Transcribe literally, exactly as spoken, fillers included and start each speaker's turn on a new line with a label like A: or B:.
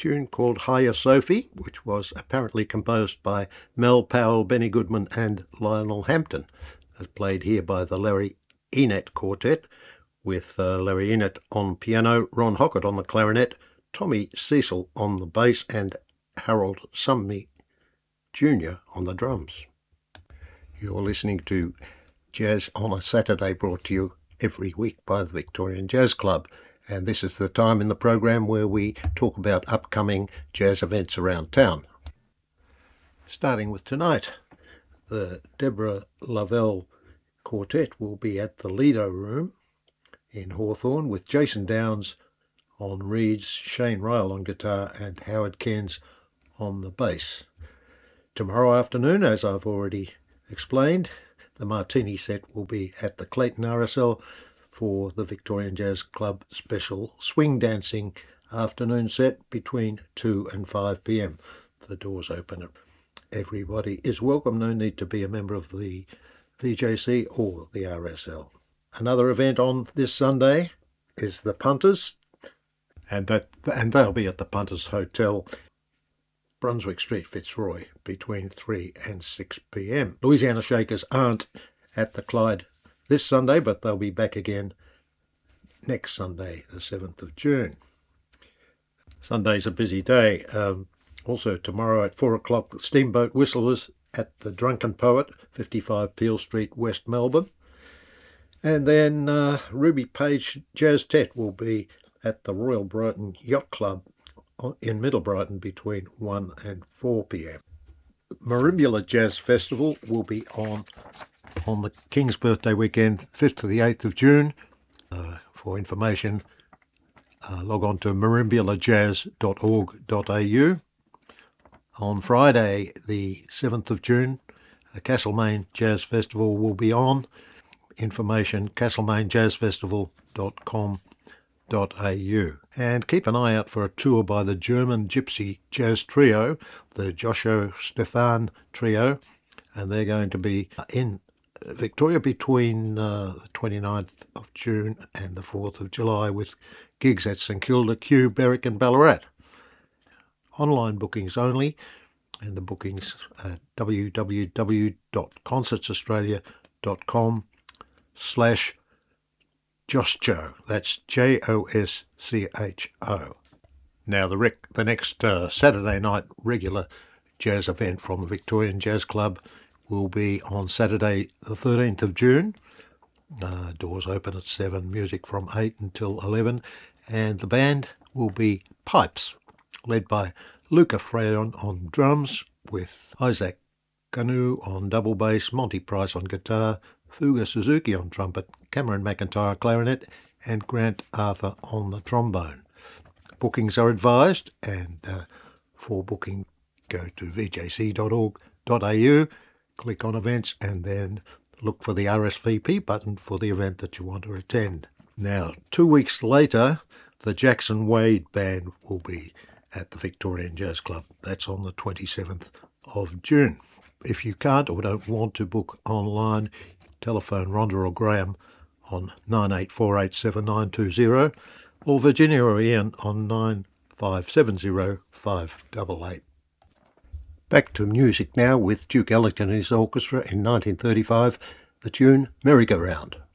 A: tune called Hiya Sophie, which was apparently composed by Mel Powell, Benny Goodman and Lionel Hampton, as played here by the Larry Enet Quartet, with uh, Larry Enet on piano, Ron Hockett on the clarinet, Tommy Cecil on the bass and Harold Sumney Junior on the drums. You're listening to Jazz on a Saturday, brought to you every week by the Victorian Jazz Club, and this is the time in the program where we talk about upcoming jazz events around town. Starting with tonight, the Deborah Lavelle Quartet will be at the Lido Room in Hawthorne with Jason Downs on reeds, Shane Ryle on guitar and Howard Cairns on the bass. Tomorrow afternoon, as I've already explained, the Martini set will be at the Clayton R S L for the Victorian Jazz Club special swing dancing afternoon set between two and five p m. The doors open. Everybody is welcome. No need to be a member of the V J C or the R S L. Another event on this Sunday is the Punters, and that and they'll be at the Punters Hotel, Brunswick Street, Fitzroy, between three and six p m. Louisiana Shakers aren't at the Clyde this Sunday, but they'll be back again next Sunday, the seventh of June. Sunday's a busy day. Um, also tomorrow at four o'clock, the Steamboat Whistlers at the Drunken Poet, fifty-five Peel Street, West Melbourne. And then uh, Ruby Page Jazz Tet will be at the Royal Brighton Yacht Club in Middle Brighton between one and four p m. Merimbula Jazz Festival will be on on the King's birthday weekend, fifth to the eighth of June. Uh, for information, uh, log on to marimbula jazz dot org dot a u. On Friday, the seventh of June, the Castlemaine Jazz Festival will be on. Information, castlemaine jazz festival dot com dot a u. And keep an eye out for a tour by the German Gypsy Jazz Trio, the Joshua Stefan Trio, and they're going to be in Victoria between uh, the twenty-ninth of June and the fourth of July, with gigs at St Kilda, Kew, Berwick and Ballarat. Online bookings only, and the bookings at w w w dot concerts australia dot com slash Joscho. That's J O S C H O. Now the rec the next uh, Saturday night regular jazz event from the Victorian Jazz Club will be on Saturday the thirteenth of June. Uh, doors open at seven, music from eight until eleven, and the band will be Pipes, led by Luca Freyon on drums, with Isaac Ganu on double bass, Monty Price on guitar, Fuga Suzuki on trumpet, Cameron McIntyre clarinet, and Grant Arthur on the trombone. Bookings are advised, and uh, for booking, go to v j c dot org dot a u, click on events, and then look for the R S V P button for the event that you want to attend. Now, two weeks later, the Jackson Wade Band will be at the Victorian Jazz Club. That's on the twenty-seventh of June. If you can't or don't want to book online, telephone Rhonda or Graham on nine eight four eight seven nine two zero or Virginia or Ian on nine five seven zero five eight eight. Back to music now with Duke Ellington and his orchestra in nineteen thirty-five, the tune Merry-Go-Round.